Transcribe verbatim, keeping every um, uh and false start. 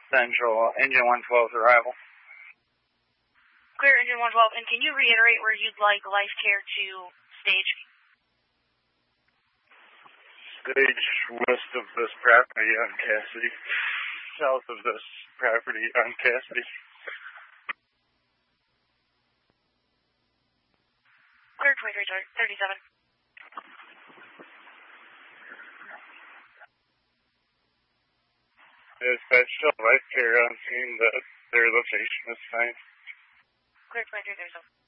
Central, engine one twelve's arrival. Clear, engine one twelve, and can you reiterate where you'd like life care to stage? Stage west of this property on Cassidy. South of this property on Cassidy. Clear, twenty-three thirty-seven. Dispatch, still life care on scene, that their location is fine. Clear, twenty-three thirty-seven.